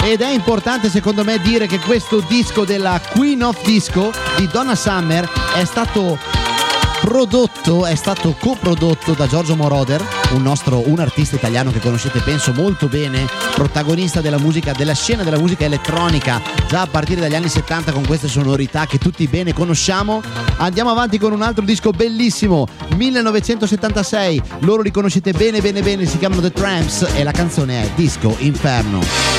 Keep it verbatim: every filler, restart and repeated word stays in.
Ed è importante secondo me dire che questo disco della Queen of Disco di Donna Summer è stato prodotto, è stato coprodotto da Giorgio Moroder, un nostro un artista italiano che conoscete penso molto bene, protagonista della musica, della scena della musica elettronica già a partire dagli anni settanta con queste sonorità che tutti bene conosciamo. Andiamo avanti con un altro disco bellissimo, millenovecentosettantasei, loro li conoscete bene bene bene, si chiamano The Tramps e la canzone è Disco Inferno.